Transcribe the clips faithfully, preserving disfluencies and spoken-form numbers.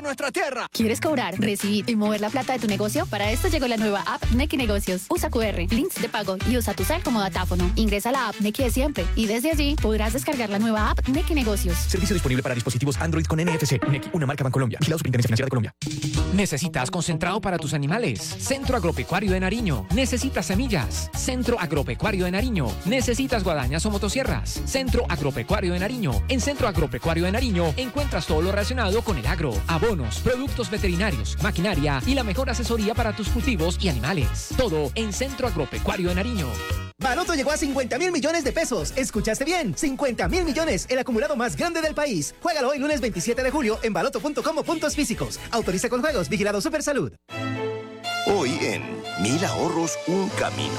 nuestra tierra. ¿Quieres cobrar, recibir y mover la plata de tu negocio? Para esto llegó la nueva app Nequi Negocios. Usa cu erre, links de pago y usa tu cel como datáfono. Ingresa a la app Nequi de siempre y desde allí podrás descargar la nueva app Nequi Negocios. Servicio disponible para dispositivos Android con N F C. Nequi, una marca Bancolombia. Vigilado Superintendencia Financiera de Colombia. ¿Necesitas concentrado para tus animales? Centro Agropecuario de Nariño. ¿Necesitas semillas? Centro Agropecuario de Nariño. ¿Necesitas guadañas o motosierras? Centro Agropecuario de Nariño. En Centro Agropecuario de Nariño encuentras todo lo relacionado con el agro, abonos, productos veterinarios, maquinaria y la mejor asesoría para tus cultivos y animales. Todo en Centro Agropecuario de Nariño. Baloto llegó a cincuenta mil millones de pesos. ¿Escuchaste bien? cincuenta mil millones, el acumulado más grande del país. Juégalo hoy lunes veintisiete de julio en baloto punto com o puntos físicos. Autoriza con juegos, vigilado Supersalud. Hoy en Mil Ahorros, un camino.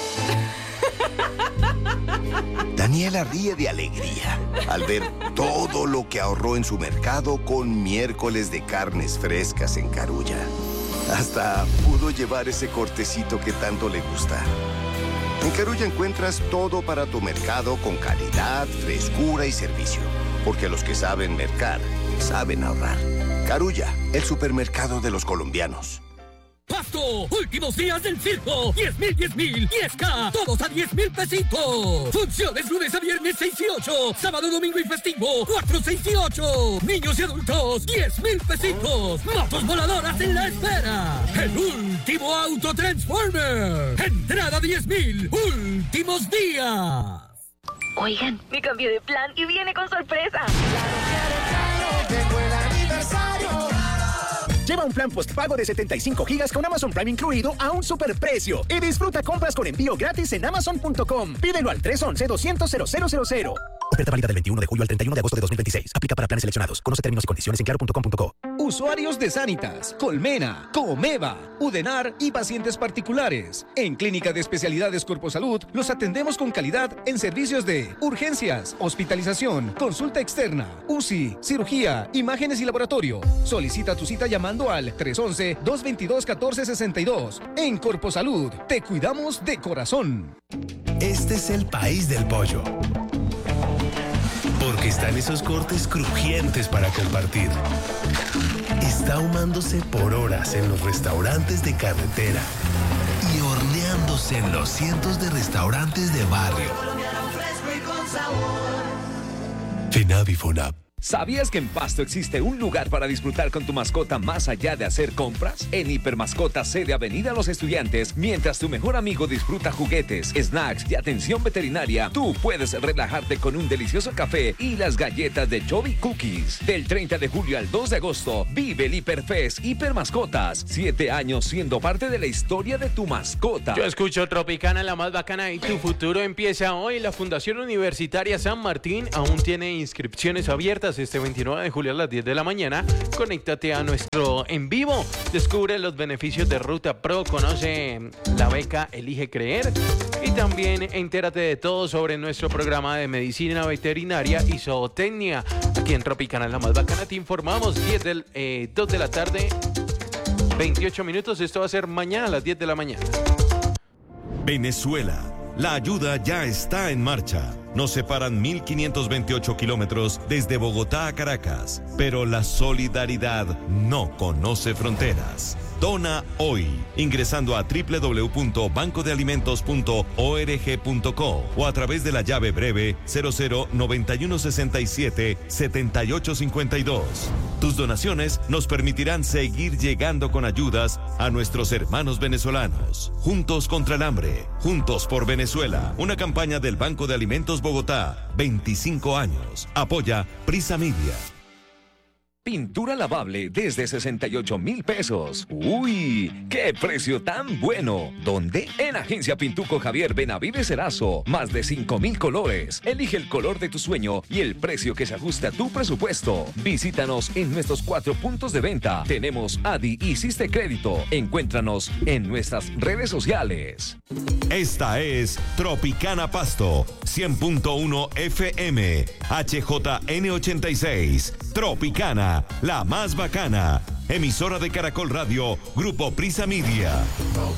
Daniela ríe de alegría al ver todo lo que ahorró en su mercado con miércoles de carnes frescas en Carulla. Hasta pudo llevar ese cortecito que tanto le gusta. En Carulla encuentras todo para tu mercado con calidad, frescura y servicio. Porque los que saben mercar, saben ahorrar. Carulla, el supermercado de los colombianos. Pasto, últimos días del circo, diez mil, diez mil, diez K, todos a diez mil pesitos. Funciones lunes a viernes seis y ocho, sábado, domingo y festivo cuatro, seis y ocho. Niños y adultos, diez mil pesitos. Motos voladoras en la espera. El último auto Transformer. Entrada diez mil, últimos días. Oigan, me cambié de plan y viene con sorpresa. Lleva un plan postpago de setenta y cinco gigas con Amazon Prime incluido a un superprecio y disfruta compras con envío gratis en amazon punto com. Pídelo al tres once, doscientos, cero cero cero cero. Oferta válida del veintiuno de julio al treinta y uno de agosto de dos mil veintiséis. Aplica para planes seleccionados. Conoce términos y condiciones en claro punto com punto co. Usuarios de Sanitas, Colmena, Comeva, Udenar y pacientes particulares. En Clínica de Especialidades Corposalud los atendemos con calidad en servicios de urgencias, hospitalización, consulta externa, U C I, cirugía, imágenes y laboratorio. Solicita tu cita llamando al tres once, dos veintidós, catorce sesenta y dos. En Corposalud, te cuidamos de corazón. Este es el país del pollo. Porque están esos cortes crujientes para compartir. Está ahumándose por horas en los restaurantes de carretera y horneándose en los cientos de restaurantes de barrio. FENAVI y FONAP. ¿Sabías que en Pasto existe un lugar para disfrutar con tu mascota más allá de hacer compras? En Hipermascota sede Avenida Los Estudiantes, mientras tu mejor amigo disfruta juguetes, snacks y atención veterinaria, tú puedes relajarte con un delicioso café y las galletas de Chubby Cookies. Del treinta de julio al dos de agosto, vive el Hiperfest Hipermascotas. Siete años siendo parte de la historia de tu mascota. Yo escucho Tropicana, la más bacana, y tu futuro empieza hoy. La Fundación Universitaria San Martín aún tiene inscripciones abiertas este veintinueve de julio a las diez de la mañana. Conéctate a nuestro en vivo. Descubre los beneficios de Ruta Pro. Conoce la beca Elige Creer. Y también entérate de todo sobre nuestro programa de medicina veterinaria y zootecnia. Aquí en Tropicana, la más bacana, te informamos. diez del, eh, dos de la tarde, veintiocho minutos. Esto va a ser mañana a las diez de la mañana. Venezuela. La ayuda ya está en marcha. Nos separan mil quinientos veintiocho kilómetros desde Bogotá a Caracas, pero la solidaridad no conoce fronteras. Dona hoy, ingresando a doble u doble u doble u punto banco de alimentos punto org punto co o a través de la llave breve cero cero noventa y uno sesenta y siete setenta y ocho cincuenta y dos. Tus donaciones nos permitirán seguir llegando con ayudas a nuestros hermanos venezolanos. Juntos contra el hambre, juntos por Venezuela. Una campaña del Banco de Alimentos Bogotá, veinticinco años. Apoya Prisa Media. Pintura lavable desde sesenta y ocho mil pesos. ¡Uy! ¡Qué precio tan bueno! ¿Dónde? En Agencia Pintuco Javier Benavides Erazo. Más de cinco mil colores. Elige el color de tu sueño y el precio que se ajuste a tu presupuesto. Visítanos en nuestros cuatro puntos de venta. Tenemos A D I y Siste Crédito. Encuéntranos en nuestras redes sociales. Esta es Tropicana Pasto, cien punto uno F M, H J N ochenta y seis. Tropicana, la más bacana. Emisora de Caracol Radio, Grupo Prisa Media.